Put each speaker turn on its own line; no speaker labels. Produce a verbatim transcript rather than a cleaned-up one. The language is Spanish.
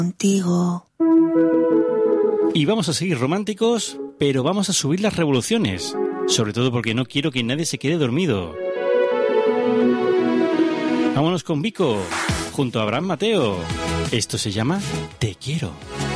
contigo.
Y vamos a seguir románticos, pero vamos a subir las revoluciones. Sobre todo porque no quiero que nadie se quede dormido. Vámonos con Vico, junto a Abraham Mateo. Esto se llama Te Quiero.